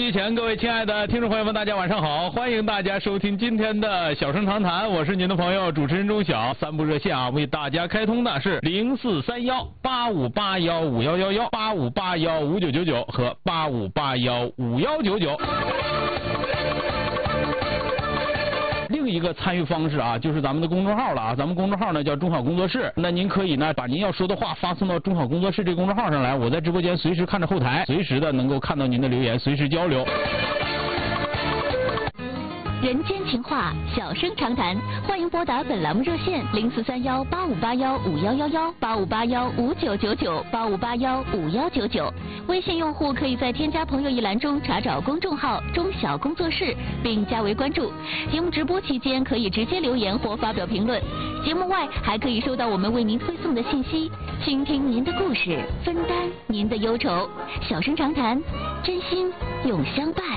机前，各位亲爱的听众朋友们，大家晚上好！欢迎大家收听今天的小声长谈，我是您的朋友主持人钟晓。3部热线啊，为大家开通的是043185815111、85815999和85815199。另一个参与方式啊，就是咱们的公众号了啊。咱们公众号呢叫中好工作室，那您可以呢把您要说的话发送到中好工作室这个公众号上来，我在直播间随时看着后台，随时的能够看到您的留言，随时交流。 人间情话，小声长谈，欢迎拨打本栏目热线043185815111、85815999、85815199。微信用户可以在添加朋友一栏中查找公众号中小工作室，并加为关注。节目直播期间可以直接留言或发表评论，节目外还可以收到我们为您推送的信息，倾听您的故事，分担您的忧愁。小声长谈，真心永相伴。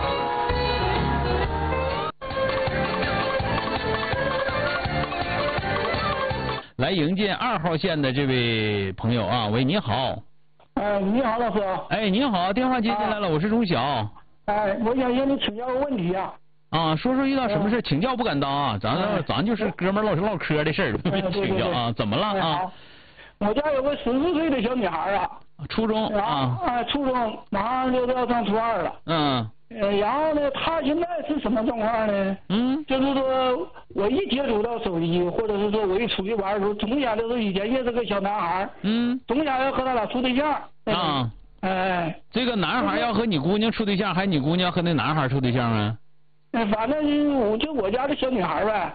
来迎接2号线的这位朋友啊，喂，你好。 你好，老师。 哎，你好，电话接进来了，我是钟晓。 我想向你请教个问题啊。 说遇到什么事，请教不敢当啊，咱就是哥们唠嗑的事儿，不请教啊。怎么了啊？ 我家有个14岁的小女孩啊， 初中啊。 初中马上就要上初2了。然后呢，她现在是什么状况呢？就是说我一接触到手机，或者是说我一出去玩的时候，总想就是以前也是个小男孩，总想要和他俩处对象。 这个男孩要和你姑娘处对象，还是你姑娘和那男孩处对象啊？ 反正就我家的小女孩呗。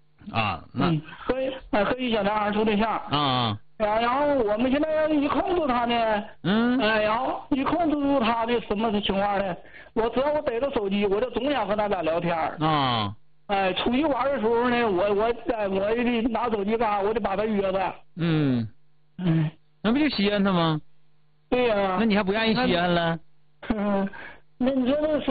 和一小男孩处对象。然后我们现在要一控制他呢，然后一控制住他的什么情况呢？只要我逮着手机，我就总想和他俩聊天。出去玩的时候呢，我得拿手机干啥？我得把他约着。 那不就稀罕他吗？ 对呀。 那你还不愿意稀罕了？ 那你说这